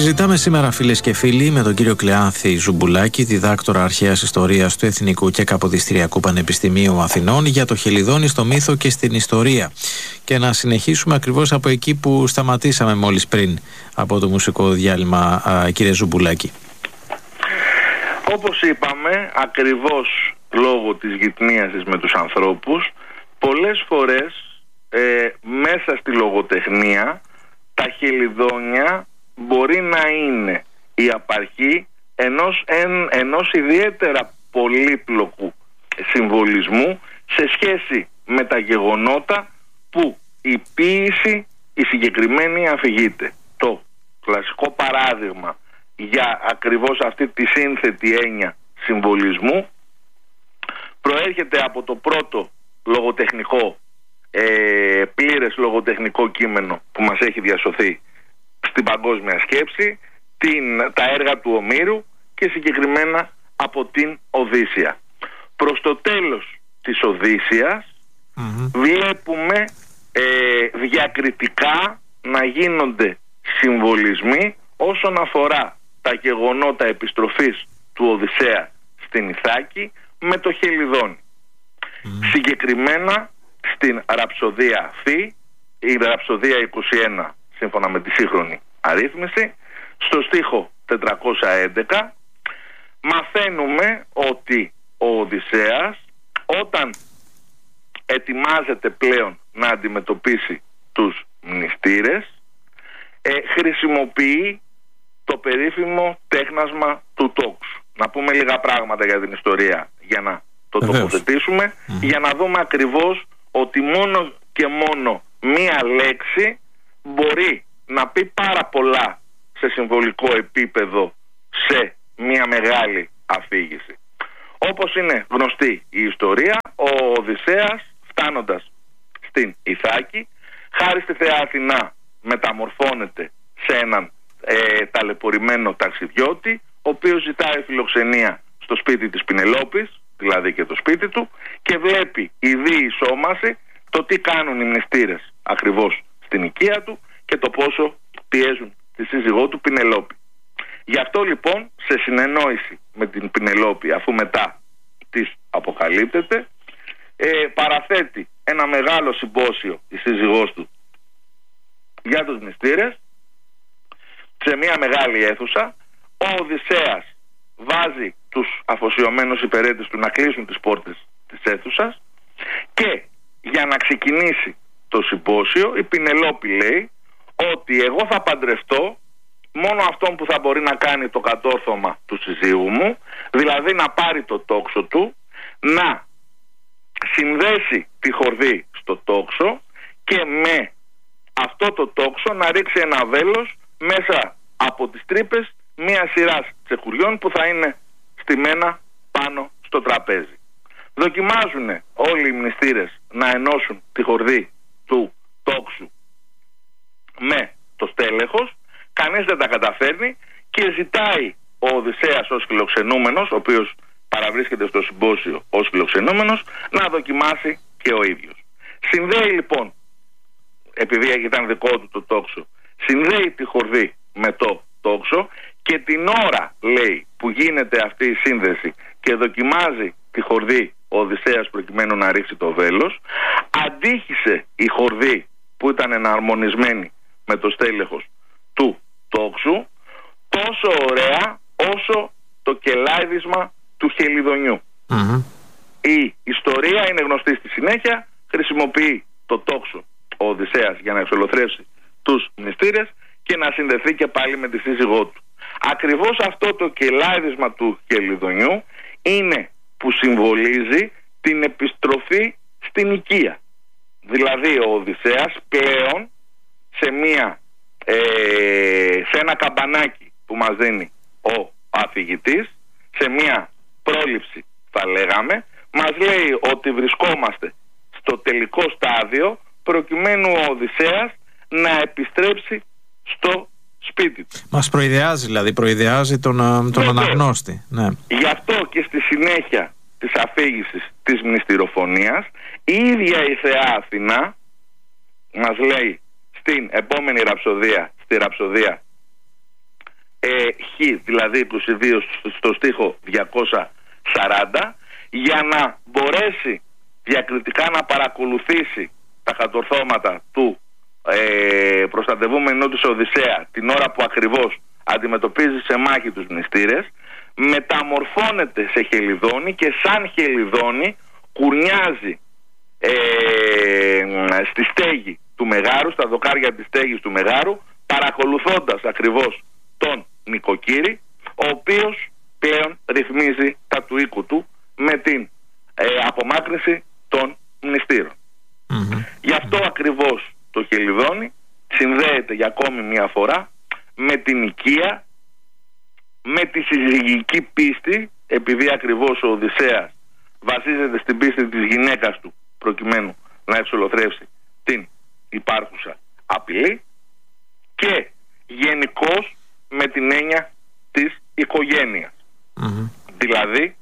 Συζητάμε σήμερα, φίλες και φίλοι, με τον κύριο Κλεάνθη Ζουμπουλάκη, διδάκτορα αρχαίας ιστορίας του Εθνικού και Καποδιστριακού Πανεπιστημίου Αθηνών, για το Χελιδόνι στο μύθο και στην ιστορία. Και να συνεχίσουμε ακριβώς από εκεί που σταματήσαμε μόλις πριν από το μουσικό διάλειμμα, κύριε Ζουμπουλάκη. Όπως είπαμε, ακριβώς λόγω της γυτνίασης με τους ανθρώπους, πολλές φορές μέσα στη λογοτεχνία τα χελιδόνια μπορεί να είναι η απαρχή ενός ιδιαίτερα πολύπλοκου συμβολισμού σε σχέση με τα γεγονότα που η ποίηση η συγκεκριμένη αφηγείται. Το κλασικό παράδειγμα για ακριβώς αυτή τη σύνθετη έννοια συμβολισμού προέρχεται από το πρώτο λογοτεχνικό, πλήρες λογοτεχνικό κείμενο που μας έχει διασωθεί στην παγκόσμια σκέψη, τα έργα του Ομήρου και συγκεκριμένα από την Οδύσσεια. Προς το τέλος της Οδύσσειας βλέπουμε διακριτικά να γίνονται συμβολισμοί όσον αφορά τα γεγονότα επιστροφής του Οδυσσέα στην Ιθάκη με το Χελιδόνι. Συγκεκριμένα στην ραψοδία αυτή, η ραψοδία 21 σύμφωνα με τη σύγχρονη αρρύθμιση, στο στίχο 411 μαθαίνουμε ότι ο Οδυσσέας, όταν ετοιμάζεται πλέον να αντιμετωπίσει τους μνηστήρες, χρησιμοποιεί το περίφημο τέχνασμα του τόξου. Να πούμε λίγα πράγματα για την ιστορία για να το τοποθετήσουμε, για να δούμε ακριβώς ότι μόνο και μόνο μία λέξη μπορεί να πει πάρα πολλά σε συμβολικό επίπεδο σε μία μεγάλη αφήγηση. Όπως είναι γνωστή η ιστορία, ο Οδυσσέας, φτάνοντας στην Ιθάκη, χάρη στη θεά Αθηνά μεταμορφώνεται σε έναν ταλαιπωρημένο ταξιδιώτη, ο οποίος ζητάει φιλοξενία στο σπίτι της Πινελόπης, δηλαδή και το σπίτι του, και βλέπει η διεισόμαση το τι κάνουν οι μνηστήρες ακριβώς στην οικία του και το πόσο πιέζουν τη σύζυγό του Πινελόπη. Γι' αυτό λοιπόν, σε συνεννόηση με την Πινελόπη, αφού μετά της αποκαλύπτεται, παραθέτει ένα μεγάλο συμπόσιο η σύζυγός του για τους μνηστήρες σε μια μεγάλη αίθουσα. Ο Οδυσσέας βάζει τους αφοσιωμένους υπηρέτες του να κλείσουν τις πόρτες της αίθουσας και για να ξεκινήσει το συμπόσιο η Πινελόπη λέει ότι εγώ θα παντρευτώ μόνο αυτόν που θα μπορεί να κάνει το κατόρθωμα του συζύγου μου, δηλαδή να πάρει το τόξο του, να συνδέσει τη χορδή στο τόξο και με αυτό το τόξο να ρίξει ένα βέλος μέσα από τις τρύπες μία σειρά τσεκουριών που θα είναι στημένα πάνω στο τραπέζι. Δοκιμάζουν όλοι οι μνηστήρες να ενώσουν τη χορδή του τόξου με το στέλεχος, κανείς δεν τα καταφέρνει και ζητάει ο Οδυσσέας ως φιλοξενούμενος, ο οποίος παραβρίσκεται στο συμπόσιο ως φιλοξενούμενος, να δοκιμάσει και ο ίδιος. Συνδέει λοιπόν, επειδή ήταν δικό του το τόξο, συνδέει τη χορδή με το τόξο και την ώρα, λέει, που γίνεται αυτή η σύνδεση και δοκιμάζει τη χορδή ο Οδυσσέας προκειμένου να ρίξει το βέλος, αντίχησε η χορδή που ήταν εναρμονισμένη με το στέλεχος του τόξου τόσο ωραία όσο το κελάιδισμα του Χελιδονιού. Η ιστορία είναι γνωστή στη συνέχεια, χρησιμοποιεί το τόξο ο Οδυσσέας για να εξολοθρεύσει τους μνηστήρες και να συνδεθεί και πάλι με τη σύζυγό του. Ακριβώς αυτό το κελάιδισμα του Χελιδονιού είναι που συμβολίζει την επιστροφή στην οικία. Δηλαδή ο Οδυσσέας πλέον σε ένα καμπανάκι που μας δίνει ο αφηγητής, σε μια πρόληψη θα λέγαμε, μας λέει ότι βρισκόμαστε στο τελικό στάδιο προκειμένου ο Οδυσσέας να επιστρέψει στο σπίτι του. Μας προειδεάζει, δηλαδή προειδεάζει τον αναγνώστη. Ναι. Γι' αυτό και στη συνέχεια της αφήγησης της μνηστηροφωνίας η ίδια η θεά Αθηνά μας λέει στην επόμενη ραψοδία, στη ραψοδία Χ, δηλαδή 22 στο στίχο 240, για να μπορέσει διακριτικά να παρακολουθήσει τα κατορθώματα του προστατευούμενου της Οδυσσέα την ώρα που ακριβώς αντιμετωπίζει σε μάχη τους μνηστήρες, μεταμορφώνεται σε χελιδόνι και σαν χελιδόνι κουρνιάζει στη στέγη του Μεγάρου, στα δοκάρια της στέγης του Μεγάρου, παρακολουθώντας ακριβώς τον νοικοκύρη, ο οποίος πλέον ρυθμίζει τα του οίκου του με την απομάκρυνση των μνηστήρων. Γι' αυτό ακριβώς το χελιδόνι συνδέεται για ακόμη μια φορά με την οικία, με τη συζυγική πίστη, επειδή ακριβώς ο Οδυσσέας βασίζεται στην πίστη της γυναίκας του προκειμένου να εξολοθρεύσει την υπάρχουσα απειλή, και γενικώς με την έννοια της οικογένειας. Δηλαδή,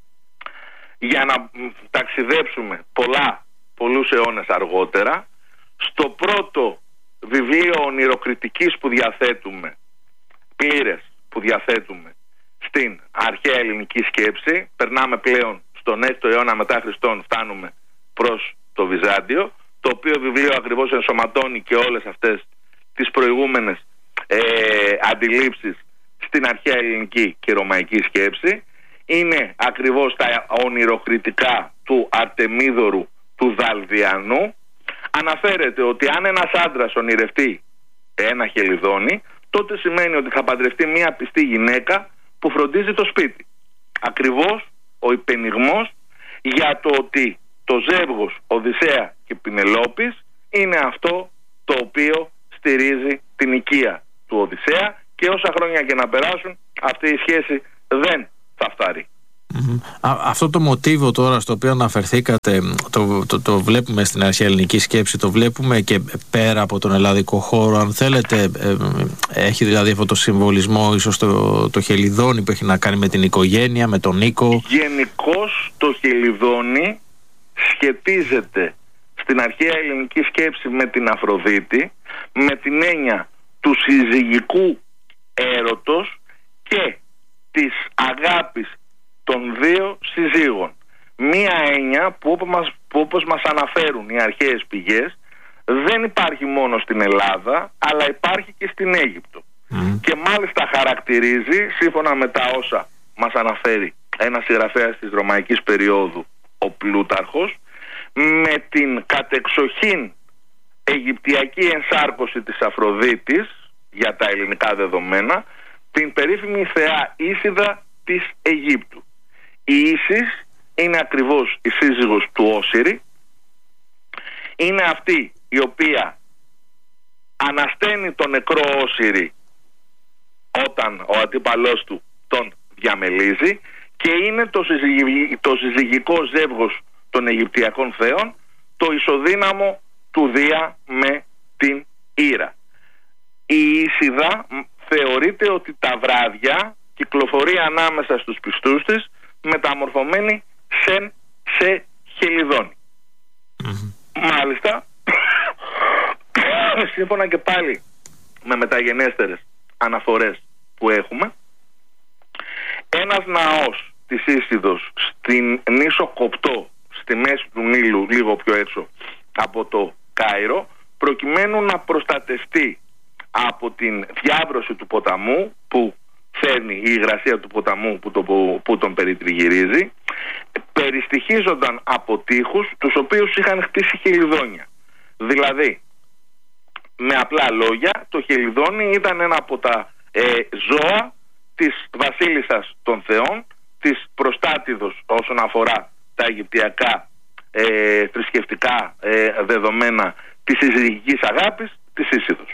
για να ταξιδέψουμε πολλούς αιώνες αργότερα, στο πρώτο βιβλίο ονειροκριτικής που διαθέτουμε, πλήρες που διαθέτουμε στην αρχαία ελληνική σκέψη, περνάμε πλέον στον 6ο αιώνα μετά Χριστόν, φτάνουμε προς το Βυζάντιο, το οποίο βιβλίο ακριβώς ενσωματώνει και όλες αυτές τις προηγούμενες αντιλήψεις στην αρχαία ελληνική και ρωμαϊκή σκέψη. Είναι ακριβώς τα ονειροκριτικά του Αρτεμίδωρου του Δαλδιανού. Αναφέρεται ότι αν ένας άντρας ονειρευτεί ένα χελιδόνι, τότε σημαίνει ότι θα παντρευτεί μια πιστή γυναίκα που φροντίζει το σπίτι. Ακριβώς ο υπενιγμός για το ότι το ζεύγος Οδυσσέα και Πηνελόπης είναι αυτό το οποίο στηρίζει την οικία του Οδυσσέα, και όσα χρόνια και να περάσουν αυτή η σχέση δεν θα φτάρει. Αυτό το μοτίβο τώρα στο οποίο αναφερθήκατε, το βλέπουμε στην αρχαία ελληνική σκέψη, το βλέπουμε και πέρα από τον ελλαδικό χώρο, αν θέλετε. Έχει δηλαδή αυτό το συμβολισμό ίσως το χελιδόνι που έχει να κάνει με την οικογένεια, με τον οίκο. Γενικώς το χελιδόνι σχετίζεται στην αρχαία ελληνική σκέψη με την Αφροδίτη, με την έννοια του συζυγικού έρωτος και της αγάπης των δύο συζύγων. Μία έννοια που όπως μας αναφέρουν οι αρχαίες πηγές δεν υπάρχει μόνο στην Ελλάδα, αλλά υπάρχει και στην Αίγυπτο. Και μάλιστα χαρακτηρίζει, σύμφωνα με τα όσα μας αναφέρει ένας συγγραφέας της ρωμαϊκής περίοδου, ο Πλούταρχος, με την κατεξοχήν αιγυπτιακή ενσάρκωση της Αφροδίτης, για τα ελληνικά δεδομένα, την περίφημη θεά Ίσιδα της Αιγύπτου. Η Ίσης είναι ακριβώς η σύζυγος του Όσιρη, είναι αυτή η οποία ανασταίνει τον νεκρό Όσιρη όταν ο αντίπαλός του τον διαμελίζει, και είναι το συζυγικό ζεύγος των Αιγυπτιακών θεών, το ισοδύναμο του Δία με την Ήρα. Η Ίσιδα θεωρείται ότι τα βράδια κυκλοφορεί ανάμεσα στους πιστούς της, μεταμορφωμένη σε χελιδόνι. Μάλιστα, σύμφωνα και πάλι με μεταγενέστερες αναφορές που έχουμε, ένας ναός της Ίσιδος στην νήσο Κοπτό, στη μέση του Νείλου, λίγο πιο έξω από το Κάιρο, προκειμένου να προστατευτεί από την διάβρωση του ποταμού που φέρνει η υγρασία του ποταμού που τον περιτριγυρίζει, περιστοιχίζονταν από τείχους τους οποίους είχαν χτίσει χελιδόνια. Δηλαδή, με απλά λόγια, το χελιδόνι ήταν ένα από τα ζώα της βασίλισσας των θεών, της προστάτηδος όσον αφορά τα αιγυπτιακά θρησκευτικά δεδομένα της συζυγικής αγάπης της Ίσιδος.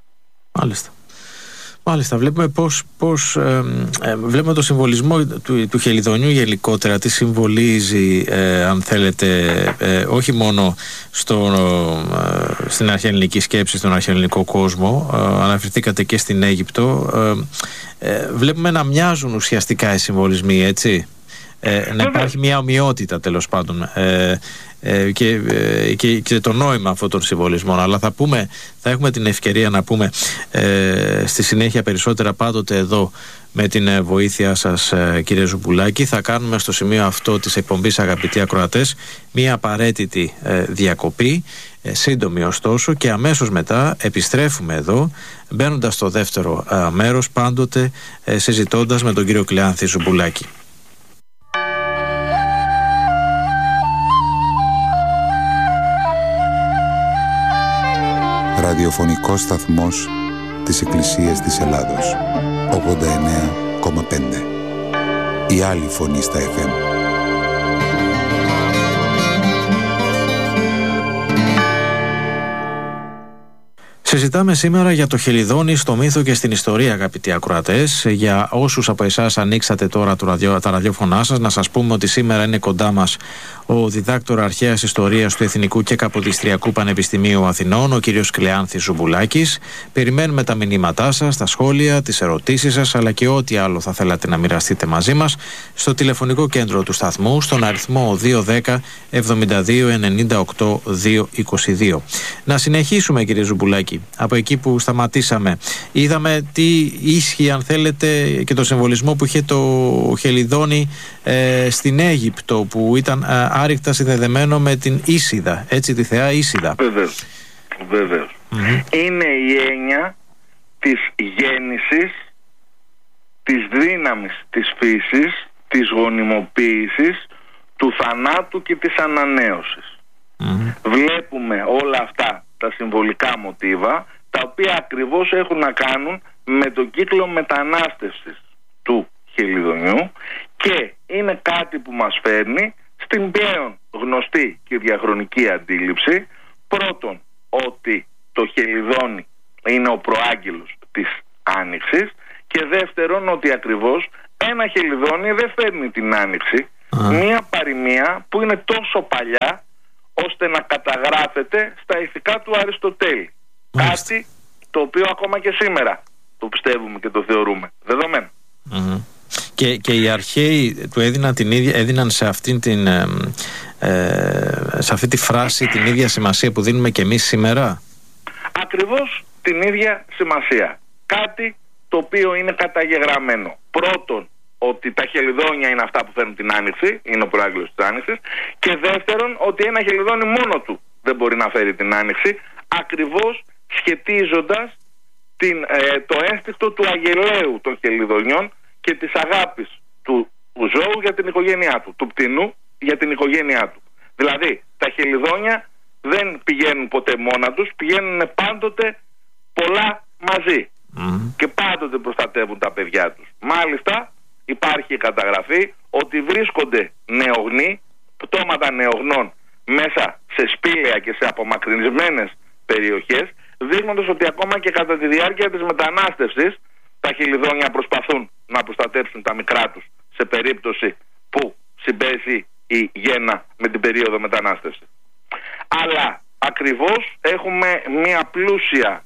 Μάλιστα, βλέπουμε βλέπουμε το συμβολισμό του χελιδονιού γενικότερα, τι συμβολίζει, αν θέλετε, όχι μόνο στην αρχαία ελληνική σκέψη, στον αρχαίο ελληνικό κόσμο, αναφερθήκατε και στην Αίγυπτο. Βλέπουμε να μοιάζουν ουσιαστικά οι συμβολισμοί, έτσι. Να υπάρχει μια ομοιότητα, τέλος πάντων. και το νόημα αυτών των συμβολισμών. Αλλά θα έχουμε την ευκαιρία να πούμε στη συνέχεια περισσότερα, πάντοτε εδώ με την βοήθειά σας, κύριε Ζουμπουλάκη. Θα κάνουμε στο σημείο αυτό της εκπομπής, αγαπητοί ακροατές, μια απαραίτητη διακοπή, σύντομη ωστόσο, και αμέσως μετά επιστρέφουμε εδώ, μπαίνοντας στο δεύτερο μέρος, πάντοτε συζητώντας με τον κύριο Κλεάνθη Ζουμπουλάκη. Ραδιοφωνικός σταθμός της Εκκλησίας της Ελλάδος, 89,5. Η άλλη φωνή στα FM. Συζητάμε σήμερα για το χελιδόνι στο μύθο και στην ιστορία, αγαπητοί ακροατές. Για όσους από εσάς ανοίξατε τώρα τα ραδιόφωνά σας, να σας πούμε ότι σήμερα είναι κοντά μας ο διδάκτορα αρχαίας ιστορίας του Εθνικού και Καποδιστριακού Πανεπιστημίου Αθηνών, ο κύριος Κλεάνθης Ζουμπουλάκης. Περιμένουμε τα μηνύματά σας, τα σχόλια, τις ερωτήσεις σας, αλλά και ό,τι άλλο θα θέλατε να μοιραστείτε μαζί μας στο τηλεφωνικό κέντρο του σταθμού, στον αριθμό 210 72 98 222. Να συνεχίσουμε, κύριε Ζουμπουλάκη, από εκεί που σταματήσαμε. Είδαμε τι ίσχυε, αν θέλετε, και το συμβολισμό που είχε το χελιδόνι στην Αίγυπτο, που ήταν άρρηκτα συνδεδεμένο με την Ίσιδα, έτσι, τη θεά Ίσιδα. Βεβαίως. Είναι η έννοια της γέννησης, της δύναμης της φύσης, της γονιμοποίησης, του θανάτου και της ανανέωσης. Βλέπουμε όλα αυτά τα συμβολικά μοτίβα, τα οποία ακριβώς έχουν να κάνουν με τον κύκλο μετανάστευσης του χελιδονιού, και είναι κάτι που μας φέρνει στην πλέον γνωστή και διαχρονική αντίληψη, πρώτον, ότι το χελιδόνι είναι ο προάγγελος της Άνοιξης, και δεύτερον, ότι ακριβώς ένα χελιδόνι δεν φέρνει την Άνοιξη, μια παροιμία που είναι τόσο παλιά ώστε να καταγράφεται στα ηθικά του Αριστοτέλη. Κάτι το οποίο ακόμα και σήμερα το πιστεύουμε και το θεωρούμε δεδομένο. Και οι αρχαίοι του έδιναν σε αυτή τη φράση την ίδια σημασία που δίνουμε και εμείς σήμερα. Ακριβώς την ίδια σημασία. Κάτι το οποίο είναι καταγεγραμμένο. Πρώτον, ότι τα χελιδόνια είναι αυτά που φέρνουν την Άνοιξη, είναι ο προάγγελος της Άνοιξης, και δεύτερον, ότι ένα χελιδόνι μόνο του δεν μπορεί να φέρει την Άνοιξη, ακριβώς σχετίζοντας το ένστικτο του αγελαίου των χελιδονιών και της αγάπης του ζώου για την οικογένειά του, του πτηνού για την οικογένειά του. Δηλαδή, τα χελιδόνια δεν πηγαίνουν ποτέ μόνα τους, πηγαίνουν πάντοτε πολλά μαζί και πάντοτε προστατεύουν τα παιδιά τους. Μάλιστα, υπάρχει καταγραφή ότι βρίσκονται νεογνοί, πτώματα νεογνών μέσα σε σπήλαια και σε απομακρυσμένες περιοχές, δείχνοντας ότι ακόμα και κατά τη διάρκεια της μετανάστευσης τα χελιδόνια προσπαθούν να προστατέψουν τα μικρά τους σε περίπτωση που συμπέσει η γέννα με την περίοδο μετανάστευσης. Αλλά ακριβώς έχουμε μια πλούσια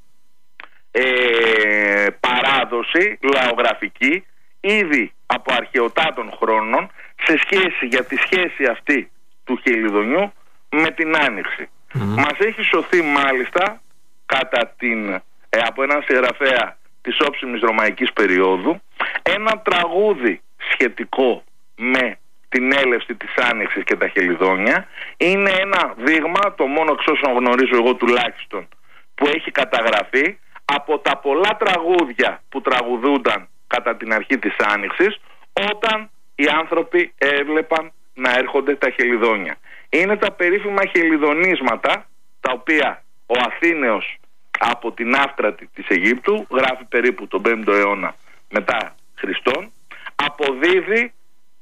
παράδοση λαογραφική ήδη από αρχαιοτάτων χρόνων για τη σχέση αυτή του χελιδονιού με την Άνοιξη. Μας έχει σωθεί μάλιστα από έναν συγγραφέα της όψιμης ρωμαϊκής περίοδου ένα τραγούδι σχετικό με την έλευση της Άνοιξης και τα χελιδόνια. Είναι ένα δείγμα, το μόνο εξ όσων γνωρίζω εγώ τουλάχιστον, που έχει καταγραφεί από τα πολλά τραγούδια που τραγουδούνταν κατά την αρχή της Άνοιξης, όταν οι άνθρωποι έβλεπαν να έρχονται τα χελιδόνια. Είναι τα περίφημα χελιδονίσματα, τα οποία ο Αθήνεος από την Αύστρατη της Αιγύπτου, γράφει περίπου τον 5ο αιώνα μετά Χριστόν, αποδίδει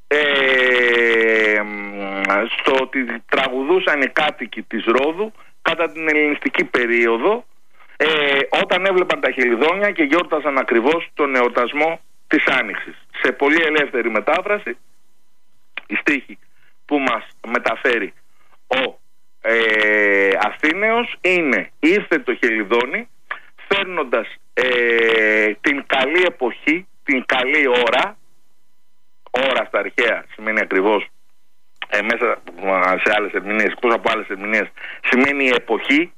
στο ότι τραγουδούσαν οι κάτοικοι της Ρόδου κατά την ελληνιστική περίοδο, όταν έβλεπαν τα χελιδόνια και γιόρταζαν ακριβώς τον εορτασμό της Άνοιξης. Σε πολύ ελεύθερη μετάφραση, η στίχη που μας μεταφέρει ο Αθήνεος είναι: ήρθε το χελιδόνι φέρνοντας την καλή εποχή, την καλή ώρα. Ώρα στα αρχαία σημαίνει ακριβώς μέσα σε άλλες ερμηνείες, εκτός από άλλες ερμηνείες, σημαίνει εποχή,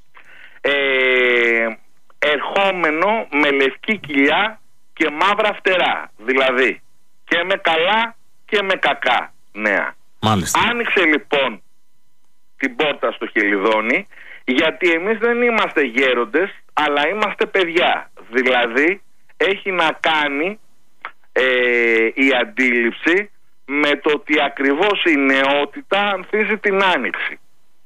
ερχόμενο με λευκή κοιλιά και μαύρα φτερά, δηλαδή και με καλά και με κακά νέα. Μάλιστα. Άνοιξε λοιπόν την πόρτα στο Χελιδόνι, γιατί εμείς δεν είμαστε γέροντες, αλλά είμαστε παιδιά. Δηλαδή έχει να κάνει η αντίληψη με το ότι ακριβώς η νεότητα ανθίζει την άνοιξη.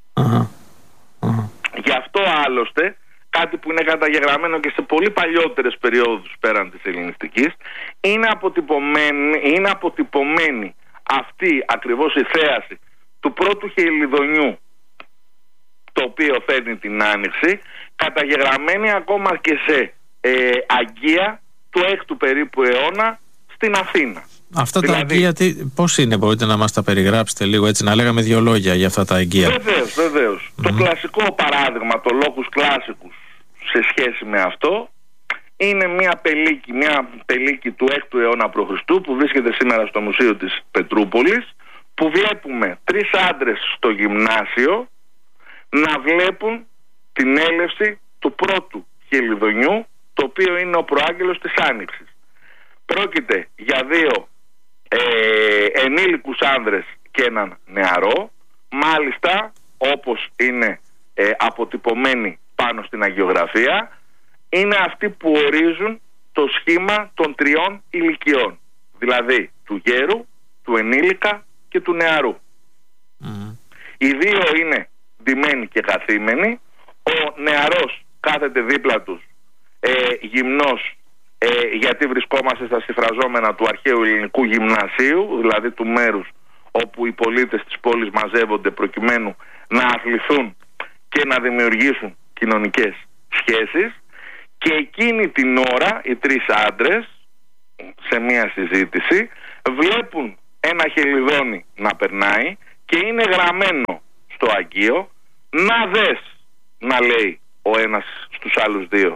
Γι' αυτό άλλωστε, κάτι που είναι καταγεγραμμένο και σε πολύ παλιότερες περιόδους πέραν της ελληνιστικής, είναι αποτυπωμένη αυτή ακριβώς η θέαση του πρώτου χελιδονιού, το οποίο φέρνει την άνοιξη, καταγεγραμμένη ακόμα και σε αγκία του 6ου περίπου αιώνα στην Αθήνα. Αυτά δηλαδή, τα αγκία πώς είναι, μπορείτε να μας τα περιγράψετε λίγο, έτσι, να λέγαμε δύο λόγια για αυτά τα αγκία? Βεβαίως. Το κλασικό παράδειγμα, το λόγους κλάσικους σε σχέση με αυτό, είναι μια πελίκη του 6ου αιώνα π.Χ. που βρίσκεται σήμερα στο Μουσείο της Πετρούπολης, που βλέπουμε 3 άντρες στο γυμνάσιο να βλέπουν την έλευση του πρώτου χελιδονιού, το οποίο είναι ο προάγγελος της Άνοιξης. Πρόκειται για 2 ενήλικους άνδρες και έναν νεαρό, μάλιστα όπως είναι αποτυπωμένοι πάνω στην αγιογραφία, είναι αυτοί που ορίζουν το σχήμα των 3 ηλικιών, δηλαδή του γέρου, του ενήλικα και του νεαρού. Οι 2 είναι ντυμένοι και καθήμενοι. Ο νεαρός κάθεται δίπλα τους γυμνός, γιατί βρισκόμαστε στα συμφραζόμενα του αρχαίου ελληνικού γυμνασίου, δηλαδή του μέρους όπου οι πολίτες της πόλης μαζεύονται προκειμένου να αθληθούν και να δημιουργήσουν κοινωνικές σχέσεις. Και εκείνη την ώρα οι 3 άντρες σε μια συζήτηση βλέπουν ένα χελιδόνι να περνάει και είναι γραμμένο στο αγκείο, να δες, να λέει ο ένας στους άλλους 2,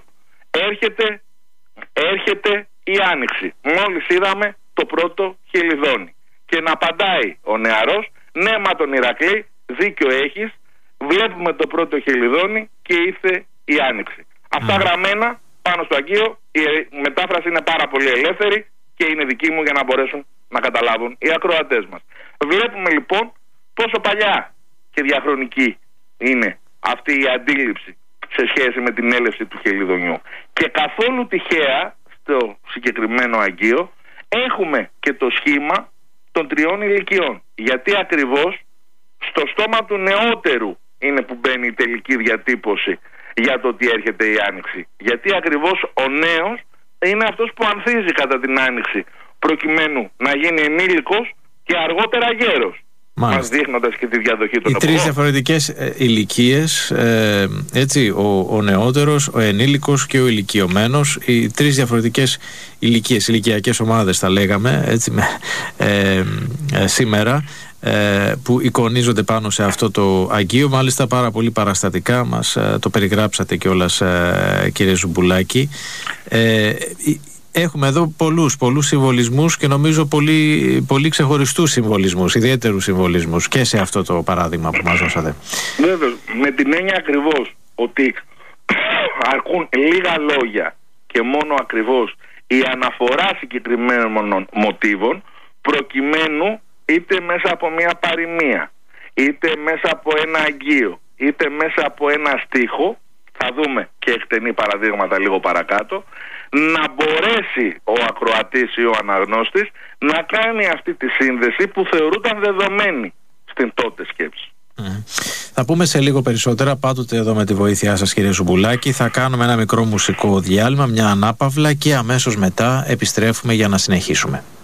έρχεται η Άνοιξη, μόλις είδαμε το πρώτο χελιδόνι. Και να απαντάει ο νεαρός, ναι μα τον Ηρακλή, δίκιο έχεις, βλέπουμε το πρώτο χελιδόνι και ήρθε η Άνοιξη. Αυτά γραμμένα πάνω στο αγκείο, η μετάφραση είναι πάρα πολύ ελεύθερη και είναι δική μου για να μπορέσουν να καταλάβουν οι ακροατές μας. Βλέπουμε λοιπόν πόσο παλιά και διαχρονική είναι αυτή η αντίληψη σε σχέση με την έλευση του χελιδονιού. Και καθόλου τυχαία στο συγκεκριμένο αγκείο έχουμε και το σχήμα των 3 ηλικιών, γιατί ακριβώς στο στόμα του νεότερου είναι που μπαίνει η τελική διατύπωση για το ότι έρχεται η Άνοιξη. Γιατί ακριβώς ο νέος είναι αυτός που ανθίζει κατά την Άνοιξη, προκειμένου να γίνει ενήλικος και αργότερα γέρος, μας δείχνοντας και τη διαδοχή των εποχών. Οι 3 διαφορετικές ηλικίες, έτσι, ο νεότερος, ο ενήλικος και ο ηλικιωμένος, οι 3 διαφορετικές ηλικίες, ηλικιακές ομάδες θα λέγαμε, έτσι, σήμερα, που εικονίζονται πάνω σε αυτό το αγκείο, μάλιστα πάρα πολύ παραστατικά μας το περιγράψατε κιόλας, κύριε Ζουμπουλάκη. Έχουμε εδώ πολλούς συμβολισμούς και νομίζω πολύ ξεχωριστούς συμβολισμούς, ιδιαίτερους συμβολισμούς και σε αυτό το παράδειγμα που μας δώσατε. Βέβαια, με την έννοια ακριβώς ότι αρκούν λίγα λόγια και μόνο ακριβώς η αναφορά συγκεκριμένων μοτίβων, προκειμένου είτε μέσα από μια παροιμία, είτε μέσα από ένα αγκείο, είτε μέσα από ένα στίχο, θα δούμε και εκτενή παραδείγματα λίγο παρακάτω, να μπορέσει ο ακροατής ή ο αναγνώστης να κάνει αυτή τη σύνδεση που θεωρούταν δεδομένη στην τότε σκέψη. Θα πούμε σε λίγο περισσότερα, πάντοτε εδώ με τη βοήθειά σας, κύριε Ζουμπουλάκη. Θα κάνουμε ένα μικρό μουσικό διάλειμμα, μια ανάπαυλα, και αμέσως μετά επιστρέφουμε για να συνεχίσουμε.